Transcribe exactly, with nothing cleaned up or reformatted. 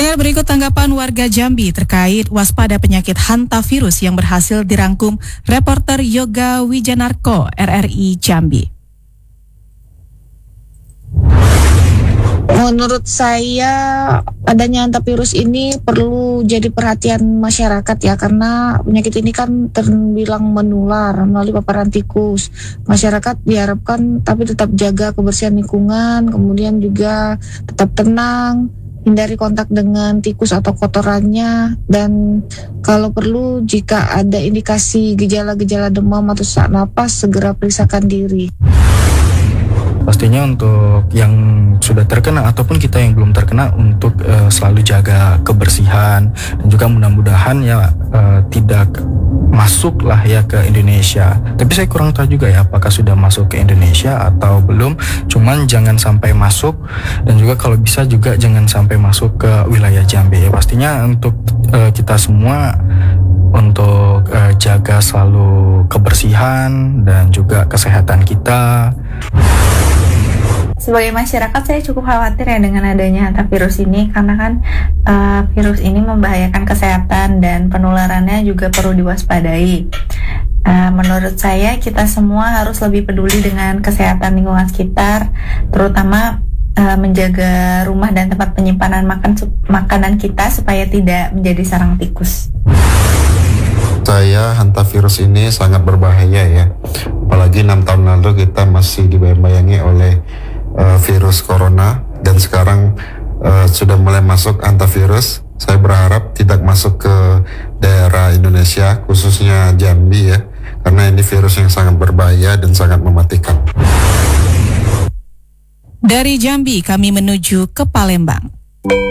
Pendengar, berikut tanggapan warga Jambi terkait waspada penyakit hantavirus yang berhasil dirangkum reporter Yoga Wijanarko R R I Jambi. Menurut saya adanya hantavirus ini perlu jadi perhatian masyarakat ya, karena penyakit ini kan terbilang menular melalui paparan tikus. Masyarakat diharapkan tapi tetap jaga kebersihan lingkungan, kemudian juga tetap tenang, hindari kontak dengan tikus atau kotorannya, dan kalau perlu jika ada indikasi gejala-gejala demam atau sesak napas segera periksakan diri. Pastinya untuk yang sudah terkena ataupun kita yang belum terkena untuk uh, selalu jaga kebersihan, dan juga mudah-mudahan ya uh, tidak masuk lah ya ke Indonesia. Tapi saya kurang tahu juga ya apakah sudah masuk ke Indonesia atau belum. Cuman jangan sampai masuk, dan juga kalau bisa juga jangan sampai masuk ke wilayah Jambi ya. Pastinya untuk uh, kita semua untuk uh, jaga selalu kebersihan dan juga kesehatan kita. Sebagai masyarakat saya cukup khawatir ya dengan adanya hantavirus ini, karena kan uh, virus ini membahayakan kesehatan dan penularannya juga perlu diwaspadai. Uh, menurut saya kita semua harus lebih peduli dengan kesehatan lingkungan sekitar, terutama uh, menjaga rumah dan tempat penyimpanan makan makanan kita supaya tidak menjadi sarang tikus. Saya hantavirus ini sangat berbahaya ya, apalagi enam tahun lalu kita masih dibayang-bayangi oleh uh, virus corona, dan sekarang uh, sudah mulai masuk hantavirus. Saya berharap tidak masuk ke daerah Indonesia, khususnya Jambi ya, karena ini virus yang sangat berbahaya dan sangat mematikan. Dari Jambi kami menuju ke Palembang.